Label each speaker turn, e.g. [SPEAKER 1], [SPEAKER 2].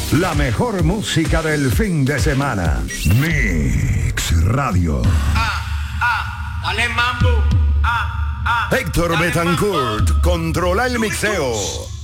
[SPEAKER 1] La mejor música del fin de semana. Mix Radio.
[SPEAKER 2] Dale mambo.
[SPEAKER 1] Héctor
[SPEAKER 2] Dale,
[SPEAKER 1] Betancourt controla el mixeo.